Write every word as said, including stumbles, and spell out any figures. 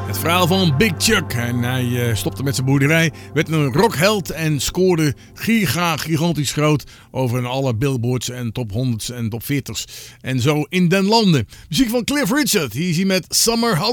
Het verhaal van Big Chuck. En hij uh, stopte met zijn boerderij, werd een rockheld en scoorde giga, gigantisch groot over alle billboards en top honderd's en top veertig's. En zo in den landen. Muziek van Cliff Richard. Hier is hij met Summer Holiday.